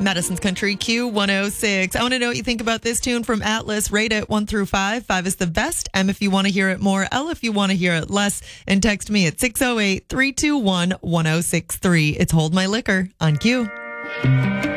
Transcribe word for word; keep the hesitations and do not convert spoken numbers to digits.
Madison's Country Q one oh six. I want to know what you think about this tune from Atlas. Rate it one through five. Five is the best. M if you want to hear it more. L if you want to hear it less. And text me at six oh eight, three two one, one oh six three. It's Hold My Liquor on Q.